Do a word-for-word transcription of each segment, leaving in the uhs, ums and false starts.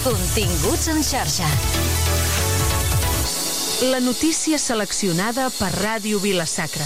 Continguts en xarxa. La notícia seleccionada per Ràdio Vila-sacra.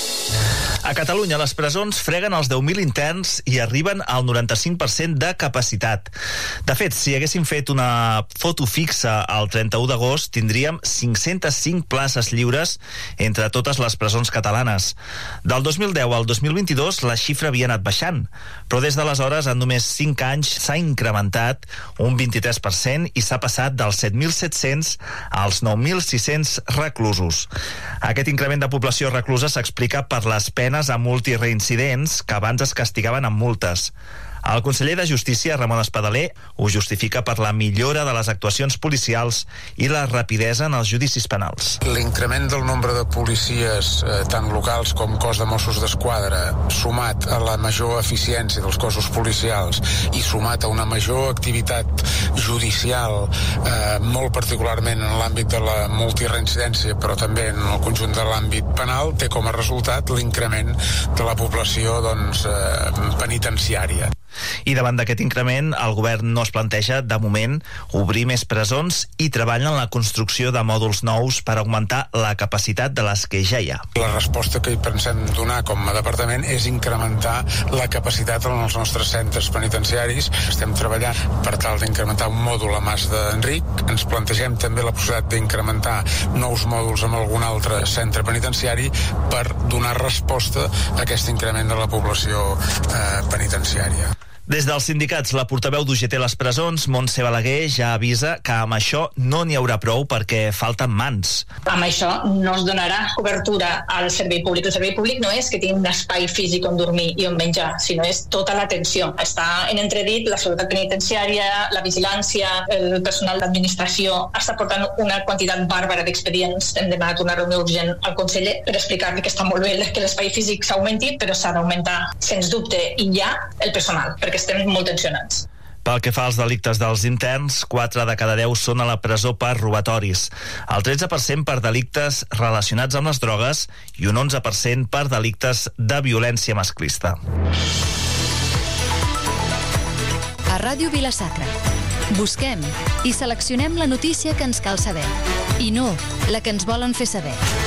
A Catalunya, les presons freguen els deu mil interns i arriben al noranta-cinc per cent de capacitat. De fet, si haguéssim fet una foto fixa el trenta-u d'agost, tindríem cinc-centes cinc places lliures entre totes les presons catalanes. Del dos mil deu al dos mil vint-i-dos, la xifra havia anat baixant, però des d'aleshores, en només cinc anys, s'ha incrementat un vint-i-tres per cent i s'ha passat dels set mil set-cents als nou mil sis-cents reclusos. Aquest increment de població reclusa s'explica per les penes a multireincidents que abans es castigaven amb multes. El conseller de Justícia, Ramon Espadaler, ho justifica per la millora de les actuacions policials i la rapidesa en els judicis penals. L'increment del nombre de policies, eh, tant locals com cos de Mossos d'Esquadra, sumat a la major eficiència dels cossos policials i sumat a una major activitat judicial, eh, molt particularment en l'àmbit de la multireincidència, però també en el conjunt de l'àmbit penal, té com a resultat l'increment de la població doncs, eh, penitenciària. I davant d'aquest increment, el govern no es planteja, de moment, obrir més presons i treballa en la construcció de mòduls nous per augmentar la capacitat de les que ja hi ha. La resposta que hi pensem donar com a departament és incrementar la capacitat en els nostres centres penitenciaris. Estem treballant per tal d'incrementar un mòdul a Mas d'Enric. Ens plantegem també la possibilitat d'incrementar nous mòduls en algun altre centre penitenciari per donar resposta a aquest increment de la població eh, penitenciària. Des dels sindicats, la portaveu d'U G T a les presons, Montse Balaguer, ja avisa que amb això no n'hi haurà prou perquè falten mans. Amb això no es donarà cobertura al servei públic. El servei públic no és que tingui un espai físic on dormir i on menjar, sinó és tota l'atenció. Està en entredit la seguretat penitenciària, la vigilància, el personal d'administració. Està portant una quantitat bàrbara d'expedients. Hem demanat una reunió urgent al conseller per explicar-li que està molt bé que l'espai físic s'augmenti, però s'ha d'augmentar, sens dubte, i ja el personal, perquè estem molt tensionats. Pel que fa als delictes dels interns, quatre de cada deu són a la presó per robatoris, el tretze per cent per delictes relacionats amb les drogues i un onze per cent per delictes de violència masclista. A Ràdio Vila-sacra busquem i seleccionem la notícia que ens cal saber i no la que ens volen fer saber.